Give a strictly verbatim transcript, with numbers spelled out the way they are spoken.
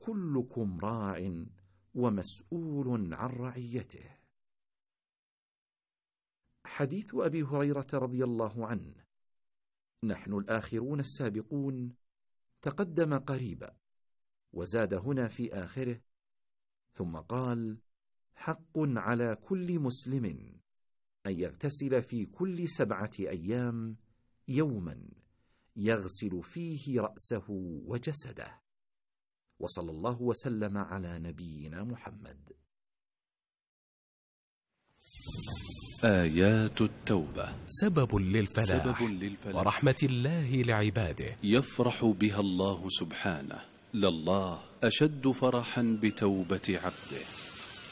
وكلكم راع ومسؤول عن رعيته. حديث أبي هريرة رضي الله عنه: نحن الآخرون السابقون، تقدم قريبا، وزاد هنا في آخره: ثم قال: حق على كل مسلم أن يغتسل في كل سبعة أيام يوما يغسل فيه رأسه وجسده. وصلى الله وسلم على نبينا محمد. آيات التوبة سبب للفلاح, سبب للفلاح ورحمة الله لعباده، يفرح بها الله سبحانه، لله أشد فرحا بتوبة عبده.